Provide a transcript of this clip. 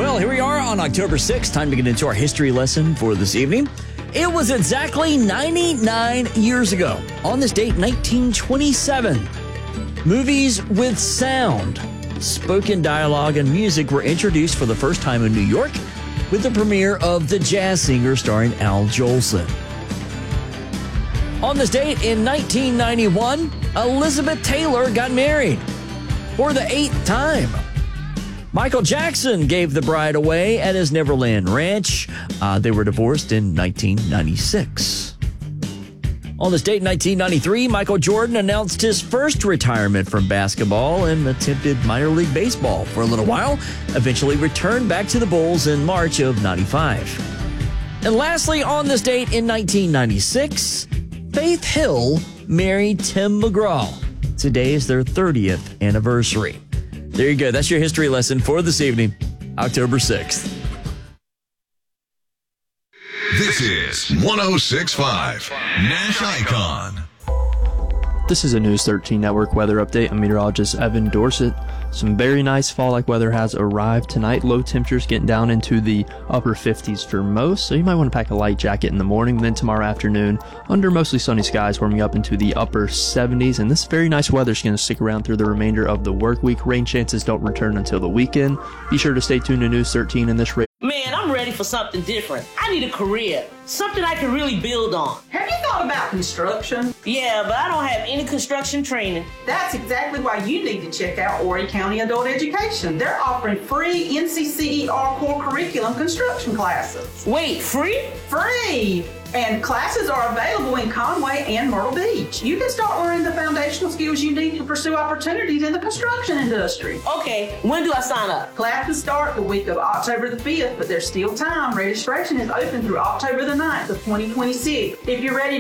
Well, here we are on October 6th. Time to get into our history lesson for this evening. It was exactly 99 years ago, on this date, 1927. Movies with sound, spoken dialogue, and music were introduced for the first time in New York with the premiere of The Jazz Singer starring Al Jolson. On this date in 1991, Elizabeth Taylor got married for the 8th time. Michael Jackson gave the bride away at his Neverland Ranch. They were divorced in 1996. On this date in 1993, Michael Jordan announced his first retirement from basketball and attempted minor league baseball for a little while, eventually returned back to the Bulls in March of 95. And lastly, on this date in 1996, Faith Hill married Tim McGraw. Today is their 30th anniversary. There you go. That's your history lesson for this evening, October 6th. This is 106.5 Nash Icon. This is a News 13 Network weather update. I'm meteorologist Evan Dorsett. Some very nice fall-like weather has arrived tonight. Low temperatures getting down into the upper 50s for most, so you might want to pack a light jacket in the morning. Then tomorrow afternoon, under mostly sunny skies, warming up into the upper 70s. And this very nice weather is going to stick around through the remainder of the work week. Rain chances don't return until the weekend. Be sure to stay tuned to News 13 in this Man, I'm ready for something different. I need a career, something I can really build on. Have you thought about construction? Yeah, but I don't have any construction training. That's exactly why you need to check out Horry County Adult Education. They're offering free NCCER core curriculum construction classes. Wait, free? Free! And classes are available in Conway and Myrtle Beach. You can start learning the foundational skills you need to pursue opportunities in the construction industry. Okay, when do I sign up? Classes start the week of October the 5th, but there's still time. Registration is open through October the 9th of 2026. If you're ready